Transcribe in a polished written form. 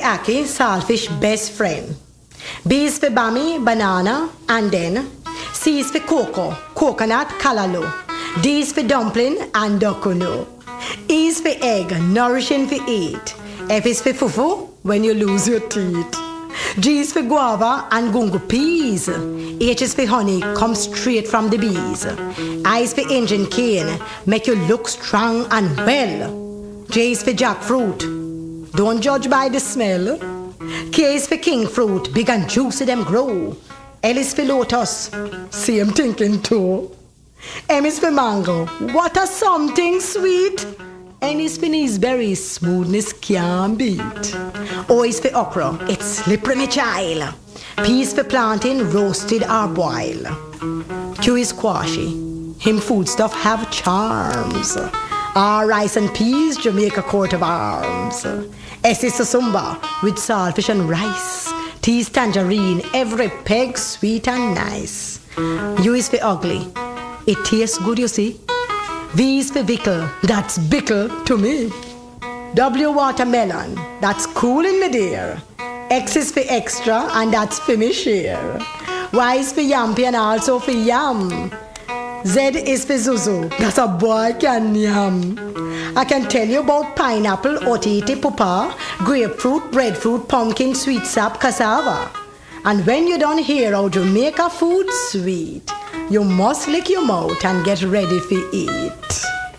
ackee, saltfish best friend. B is for bami, banana, and then C is for cocoa, coconut, callaloo. D is for dumpling and dokuno. E is for egg, nourishing for eat. F is for fufu, when you lose your teeth. G is for guava and gungo peas. H is for honey, come straight from the bees. I is for Indian cane, make you look strong and well. J is for jackfruit, don't judge by the smell. K is for king fruit, big and juicy them grow. L is for lotus, same thinking too. M is for mango, what a something sweet. N is for berries, smoothness can't beat. O is for okra, it's slippery my child. P is for plantain, roasted or boiled. Q is squashy, him foodstuff have charms. R rice and peas, Jamaica coat of arms. S is sumba, with saltfish and rice. T is tangerine, every peg sweet and nice. U is for ugly, it tastes good you see. V is for vickle, that's bickle to me. W watermelon, that's cool in my dear. X is for extra and that's for me share. Y is for yampy and also for yum. Z is for zuzu, that's a boy can yum. I can tell you about pineapple, otite, pupa, grapefruit, breadfruit, pumpkin, sweet sap, cassava. And when you don't hear how to make a food sweet, you must lick your mouth and get ready for eat.